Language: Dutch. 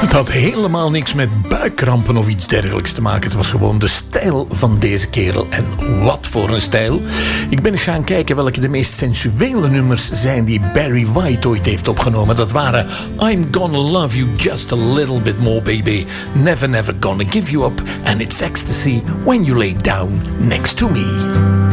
Het had helemaal niks met buikkrampen of iets dergelijks te maken. Het was gewoon de stijl van deze kerel. En wat voor een stijl. Ik ben eens gaan kijken welke de meest sensuele nummers zijn die Barry White ooit heeft opgenomen. Dat waren I'm Gonna Love You Just A Little Bit More Baby, Never Never Gonna Give You Up, and It's Ecstasy When You Lay Down Next To Me.